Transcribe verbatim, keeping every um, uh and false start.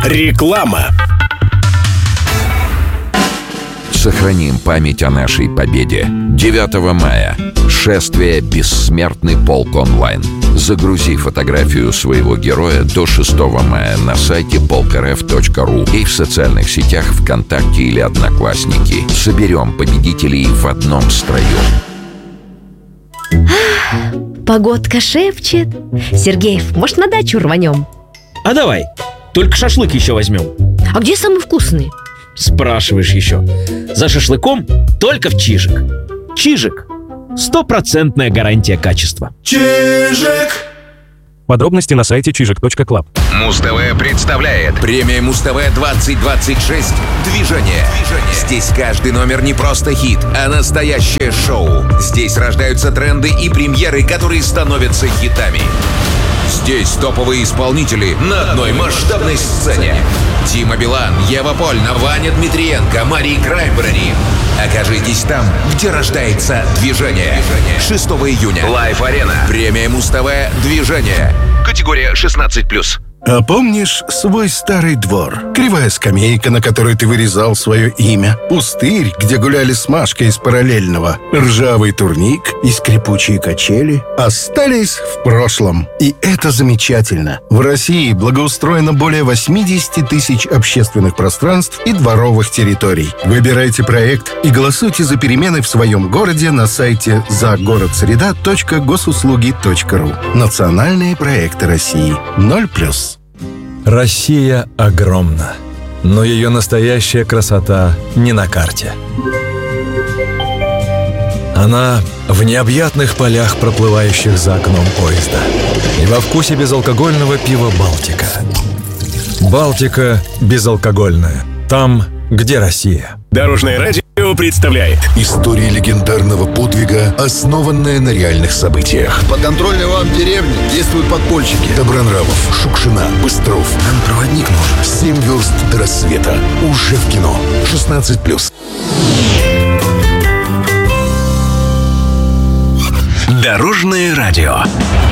Реклама. Сохраним память о нашей победе. девятого мая. Шествие «Бессмертный полк онлайн». Загрузи фотографию своего героя до шестого мая на сайте полк эр эф точка ру и в социальных сетях ВКонтакте или Одноклассники. Соберем победителей в одном строю. Погодка шепчет. Сергеев, может, на дачу рванем? А давай, только шашлык еще возьмем. А где самый вкусный? Спрашиваешь еще. За шашлыком только в Чижик. Чижик. Стопроцентная гарантия качества. Чижик. Подробности на сайте чижик точка клаб. Муз-ТВ представляет премия Муз-ТВ двадцать двадцать шесть «Движение». Здесь каждый номер не просто хит, а настоящее шоу. Здесь рождаются тренды и премьеры, которые становятся хитами. Здесь топовые исполнители на одной масштабной сцене. Дима Билан, Ева Польна, Ваня Дмитриенко, Мари Краймбрери. Окажитесь там, где рождается движение. шестого июня. Лайв-арена. Премия Муз-ТВ «Движение». Категория шестнадцать плюс. А помнишь свой старый двор? Кривая скамейка, на которой ты вырезал свое имя. Пустырь, где гуляли с Машкой из параллельного. Ржавый турник и скрипучие качели остались в прошлом. И это замечательно. В России благоустроено более восемьдесят тысяч общественных пространств и дворовых территорий. Выбирайте проект и голосуйте за перемены в своем городе на сайте загородсреда точка госуслуги точка ру. Национальные проекты России. ноль плюс. Россия огромна, но ее настоящая красота не на карте. Она в необъятных полях, проплывающих за окном поезда, и во вкусе безалкогольного пива «Балтика». «Балтика» безалкогольная. Там, где Россия. Дорожное радио представляет история легендарного подвига, основанная на реальных событиях. По контрольной вам деревне действуют подпольщики. Добронравов, Шукшина, Быстров. Нам проводник нужен. Семь верст до рассвета. Уже в кино. шестнадцать плюс. Дорожное радио.